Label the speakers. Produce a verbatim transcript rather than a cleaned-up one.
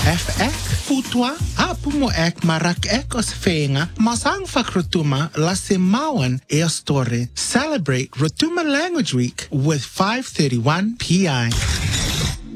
Speaker 1: F ek, putua, apumo ek marak ek os feinga, masang fak rotuma la semawan e story. Celebrate Rotuma Language Week with five thirty-one P I.